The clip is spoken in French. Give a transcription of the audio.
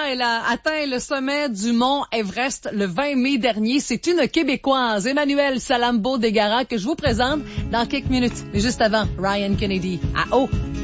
elle a atteint le sommet du mont Everest le 20 mai dernier. C'est une Québécoise, Emmanuelle Salambo Degara, que je vous présente dans quelques minutes. Mais juste avant, Ryan Kennedy à Eau.